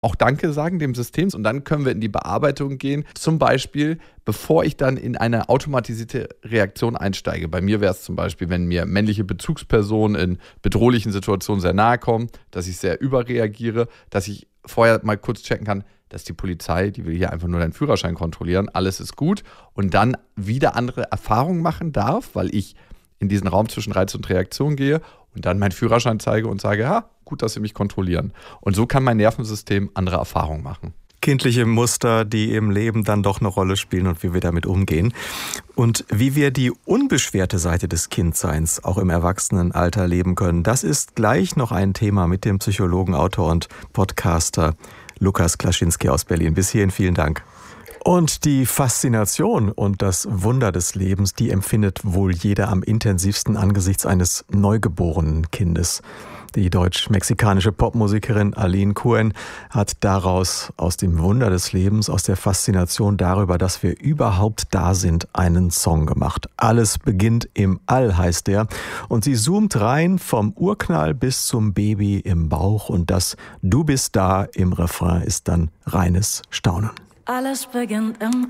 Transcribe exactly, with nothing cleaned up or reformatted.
auch Danke sagen dem System und dann können wir in die Bearbeitung gehen. Zum Beispiel, bevor ich dann in eine automatisierte Reaktion einsteige. Bei mir wäre es zum Beispiel, wenn mir männliche Bezugspersonen in bedrohlichen Situationen sehr nahe kommen, dass ich sehr überreagiere, dass ich vorher mal kurz checken kann, dass die Polizei, die will hier einfach nur deinen Führerschein kontrollieren, alles ist gut und dann wieder andere Erfahrungen machen darf, weil ich in diesen Raum zwischen Reiz und Reaktion gehe und dann meinen Führerschein zeige und sage, ja, gut, dass sie mich kontrollieren. Und so kann mein Nervensystem andere Erfahrungen machen. Kindliche Muster, die im Leben dann doch eine Rolle spielen und wie wir damit umgehen. Und wie wir die unbeschwerte Seite des Kindseins auch im Erwachsenenalter leben können, das ist gleich noch ein Thema mit dem Psychologen, Autor und Podcaster Lukas Klaschinski aus Berlin. Bis hierhin vielen Dank. Und die Faszination und das Wunder des Lebens, die empfindet wohl jeder am intensivsten angesichts eines neugeborenen Kindes. Die deutsch-mexikanische Popmusikerin Aline Cohen hat daraus, aus dem Wunder des Lebens, aus der Faszination darüber, dass wir überhaupt da sind, einen Song gemacht. Alles beginnt im All, heißt der. Und sie zoomt rein vom Urknall bis zum Baby im Bauch. Und das Du bist da im Refrain ist dann reines Staunen. Alles beginnt im